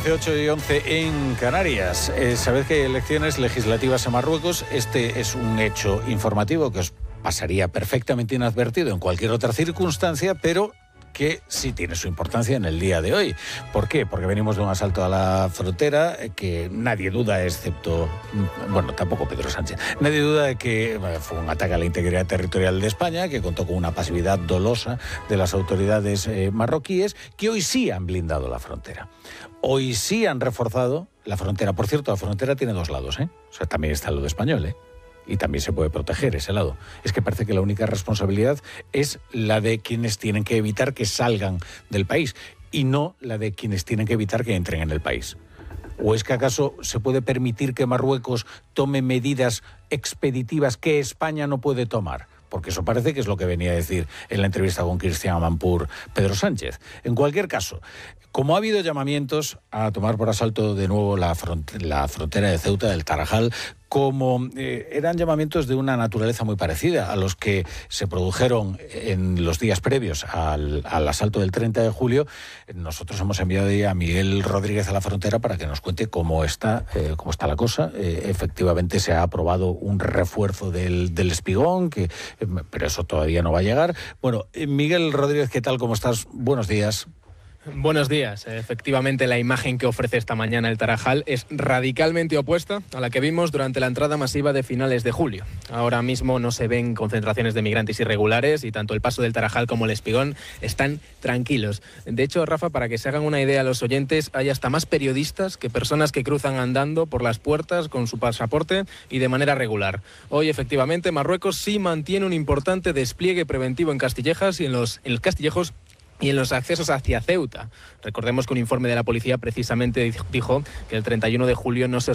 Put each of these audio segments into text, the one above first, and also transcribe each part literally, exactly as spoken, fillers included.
once, ocho y once en Canarias. Eh, Sabed que hay elecciones legislativas en Marruecos. Este es un hecho informativo que os pasaría perfectamente inadvertido en cualquier otra circunstancia, pero que sí tiene su importancia en el día de hoy. ¿Por qué? Porque venimos de un asalto a la frontera que nadie duda, excepto, bueno, tampoco Pedro Sánchez, nadie duda de que fue un ataque a la integridad territorial de España, que contó con una pasividad dolosa de las autoridades eh, marroquíes, que hoy sí han blindado la frontera. Hoy sí han reforzado la frontera. Por cierto, la frontera tiene dos lados, ¿eh? O sea, también está el lado español, ¿eh? Y también se puede proteger ese lado. Es que parece que la única responsabilidad es la de quienes tienen que evitar que salgan del país y no la de quienes tienen que evitar que entren en el país. ¿O es que acaso se puede permitir que Marruecos tome medidas expeditivas que España no puede tomar? Porque eso parece que es lo que venía a decir en la entrevista con Cristian Amanpour Pedro Sánchez. En cualquier caso, como ha habido llamamientos a tomar por asalto de nuevo la, front- la frontera de Ceuta, del Tarajal, como eh, eran llamamientos de una naturaleza muy parecida a los que se produjeron en los días previos al, al asalto del treinta de julio, nosotros hemos enviado ya a Miguel Rodríguez a la frontera para que nos cuente cómo está, eh, cómo está la cosa. Eh, efectivamente se ha aprobado un refuerzo del, del Espigón, que, eh, pero eso todavía no va a llegar. Bueno, eh, Miguel Rodríguez, ¿qué tal? ¿Cómo estás? Buenos días. Buenos días. Efectivamente, la imagen que ofrece esta mañana el Tarajal es radicalmente opuesta a la que vimos durante la entrada masiva de finales de julio. Ahora mismo no se ven concentraciones de migrantes irregulares y tanto el paso del Tarajal como el Espigón están tranquilos. De hecho, Rafa, para que se hagan una idea a los oyentes, hay hasta más periodistas que personas que cruzan andando por las puertas con su pasaporte y de manera regular. Hoy, efectivamente, Marruecos sí mantiene un importante despliegue preventivo en Castillejas y en los, en los Castillejos y en los accesos hacia Ceuta. Recordemos que un informe de la policía precisamente dijo que el treinta y uno de julio no se,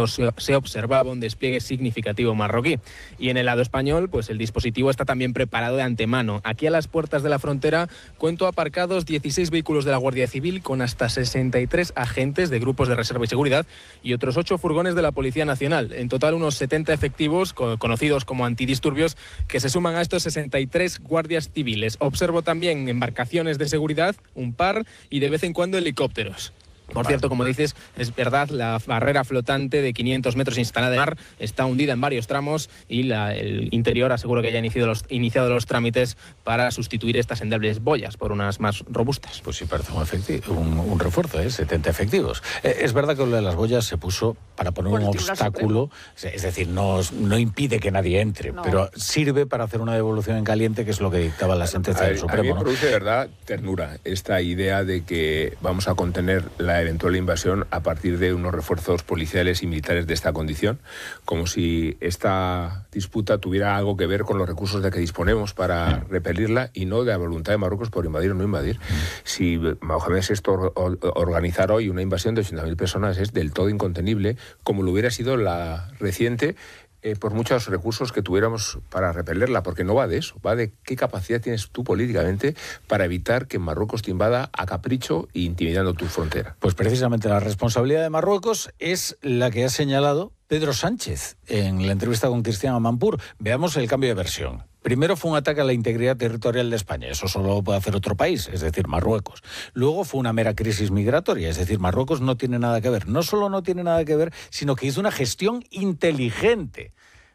se observaba un despliegue significativo marroquí. Y en el lado español, pues el dispositivo está también preparado de antemano. Aquí a las puertas de la frontera cuento aparcados dieciséis vehículos de la Guardia Civil con hasta sesenta y tres agentes de grupos de reserva y seguridad y otros ocho furgones de la Policía Nacional. En total unos setenta efectivos conocidos como antidisturbios que se suman a estos sesenta y tres guardias civiles. Observo también embarcaciones de seguridad, un par, y de vez en cuando helicópteros. Por cierto, como dices, es verdad, la barrera flotante de quinientos metros instalada en mar está hundida en varios tramos y la, el interior aseguro que ya ha iniciado los, iniciado los trámites para sustituir estas endebles boyas por unas más robustas. Pues sí, parece un, efectivo, un, un refuerzo, ¿eh? setenta efectivos. Eh, es verdad que lo de las boyas se puso para poner un obstáculo, es decir, no, no impide que nadie entre, no. Pero sirve para hacer una devolución en caliente, que es lo que dictaba la sentencia del Supremo. A mí me ¿no? produce de verdad ternura esta idea de que vamos a contener la eventual invasión a partir de unos refuerzos policiales y militares de esta condición, como si esta disputa tuviera algo que ver con los recursos de que disponemos para repelirla y no de la voluntad de Marruecos por invadir o no invadir. Si Mohamed sexto organizar hoy una invasión de ochenta mil personas es del todo incontenible, como lo hubiera sido la reciente, Eh, por muchos recursos que tuviéramos para repelerla, porque no va de eso, va de qué capacidad tienes tú políticamente para evitar que Marruecos te invada a capricho e intimidando tu frontera. Pues precisamente la responsabilidad de Marruecos es la que ha señalado Pedro Sánchez en la entrevista con Cristian Amanpour. Veamos el cambio de versión. Primero fue un ataque a la integridad territorial de España, eso solo lo puede hacer otro país, es decir, Marruecos. Luego fue una mera crisis migratoria, es decir, Marruecos no tiene nada que ver. No solo no tiene nada que ver, sino que hizo una gestión inteligente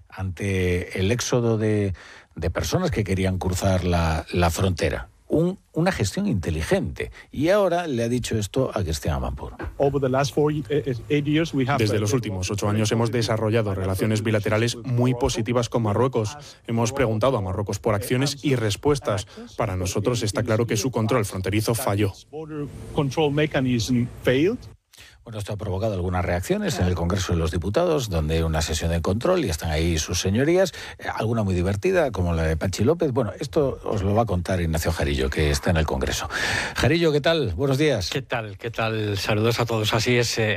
ante el éxodo de, de personas que querían cruzar la, la frontera. Un, una gestión inteligente. Y ahora le ha dicho esto a Cristian Amanpour. Desde los últimos ocho años hemos desarrollado relaciones bilaterales muy positivas con Marruecos. Hemos preguntado a Marruecos por acciones y respuestas. Para nosotros está claro que su control fronterizo falló. Bueno, esto ha provocado algunas reacciones en el Congreso de los Diputados, donde hay una sesión de control y están ahí sus señorías, alguna muy divertida, como la de Pachi López. Bueno, esto os lo va a contar Ignacio Jarillo, que está en el Congreso. Jarillo, ¿qué tal? Buenos días. ¿Qué tal? ¿Qué tal? Saludos a todos. Así es. Eh...